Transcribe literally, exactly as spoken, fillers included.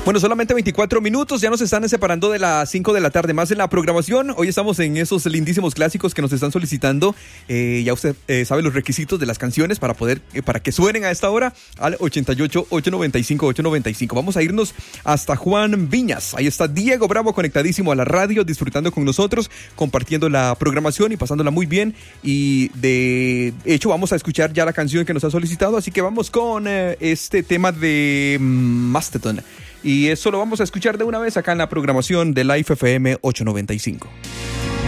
Bueno, solamente veinticuatro minutos, ya nos están separando de las cinco de la tarde más en la programación. Hoy estamos en esos lindísimos clásicos que nos están solicitando. Eh, ya usted eh, sabe los requisitos de las canciones para poder, eh, para que suenen a esta hora al ochenta y ocho, ochocientos noventa y cinco, ochocientos noventa y cinco. Vamos a irnos hasta Juan Viñas. Ahí está Diego Bravo conectadísimo a la radio, disfrutando con nosotros, compartiendo la programación y pasándola muy bien. Y de hecho vamos a escuchar ya la canción que nos ha solicitado, así que vamos con eh, este tema de Mastodon. Y eso lo vamos a escuchar de una vez acá en la programación de Life F M ochocientos noventa y cinco.